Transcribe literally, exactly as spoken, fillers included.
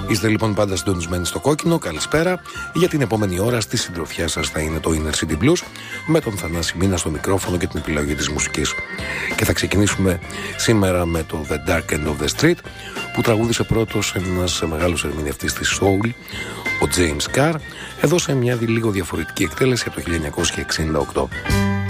Είστε λοιπόν πάντα συντονισμένοι στο κόκκινο. Καλησπέρα. Για την επόμενη ώρα στη συντροφιά σας θα είναι το Inner City Blues με τον Θανάση Μίνα στο μικρόφωνο και την επιλογή της μουσικής. Και θα ξεκινήσουμε σήμερα με το The Dark End of the Street που τραγούδισε πρώτος ένας μεγάλος ερμηνευτής της soul, ο James Carr, εδώ σε μια λίγο διαφορετική εκτέλεση από το χίλια εννιακόσια εξήντα οκτώ.